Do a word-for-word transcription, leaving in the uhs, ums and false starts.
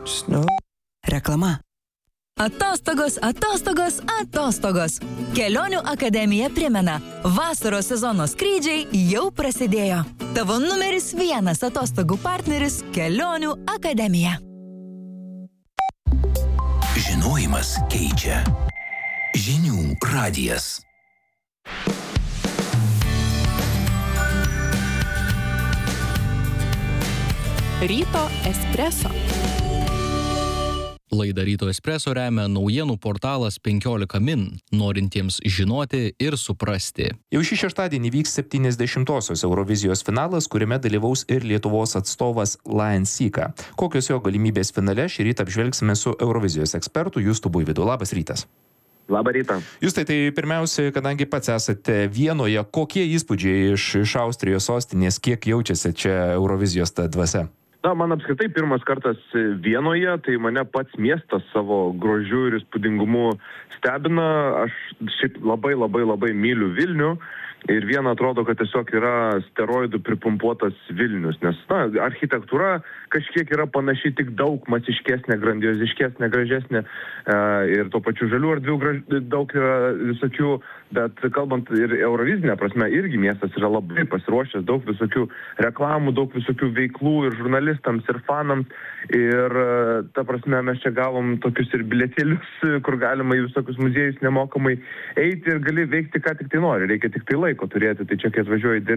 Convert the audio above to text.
Reklama. Atostogos, atostogos, atostogos. Kelionių akademija primena, vasaros sezono skrydžiai jau prasidėjo. Tavo numeris vienas atostogų partneris – Kelionių akademija. Žinojimas keičia. Žinių radijas. Ryto espreso. Laidą Ryto espreso remia naujienų portalas penkiolika min, norintiems žinoti ir suprasti. Jau šį šeštadienį vyks septyniasdešimtosios Eurovizijos finalas, kuriame dalyvaus ir Lietuvos atstovas Lion Sika. Kokios jo galimybės finale šį rytą apžvelgsime su Eurovizijos ekspertu Justu Buivydu. Labas rytas. Labą rytą. Justai, tai pirmiausia, kadangi pats esate Vienoje, kokie įspūdžiai iš, iš Austrijos sostinės, kiek jaučiasi čia Eurovizijos ta dvasia? Na, man apskritai pirmas kartas Vienoje, tai mane pats miestas savo grožiu ir įspūdingumu stebina. Aš šiaip labai labai labai myliu Vilnių. Ir viena atrodo, kad tiesiog yra steroidų pripumpuotas Vilnius, nes na, architektūra kažkiek yra panaši, tik daug masiškesnė, grandioziškesnė, gražesnė e, ir tuo pačiu žalių erdvių graž... daug yra visokių, bet kalbant ir eurovizinė prasme, irgi miestas yra labai pasiruošęs, daug visokių reklamų, daug visokių veiklų ir žurnalistams, ir fanams. Ir ta prasme mes čia gavom tokius ir bilietėlius, kur galima į visokius muziejus nemokamai eiti ir gali veikti ką tik tai nori, reikia tik tai laiko turėti, tai čia kai atvažiuoji dirbti.